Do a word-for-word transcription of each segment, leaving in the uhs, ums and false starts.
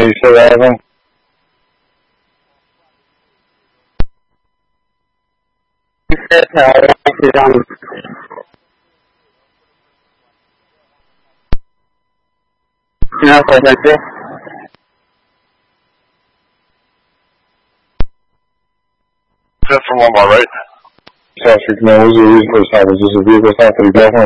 you say that again? No, that's it. That's from Walmart, right? Traffic, man, what's the reason for the stop? Is this a vehicle stop for the girlfriend?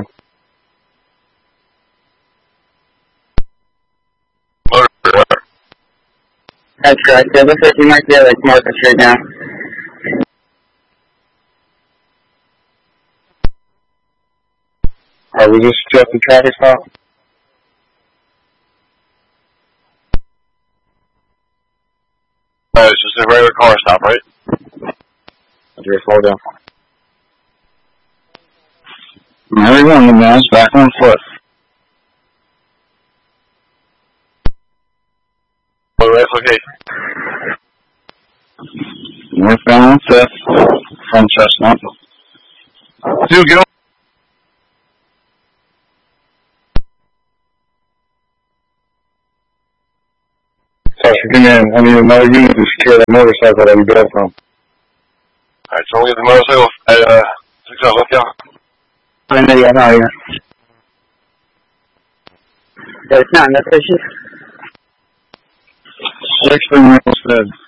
That's correct. Yeah, looks like you might be at like Market Street now. Alright, was this just a traffic stop? Uh, it's just a regular car stop, right? Okay, slow down. Everyone, the man's back on foot. Alright, okay. Northbound fifth from Chestnut. Dude, get on. Traffic, man, I need another unit to secure that motorcycle that we got from. Alright, so we'll get the motorcycle at, uh, six hours left, yeah. I know you're out here. It's not in the fishes. Six Spring Railroad.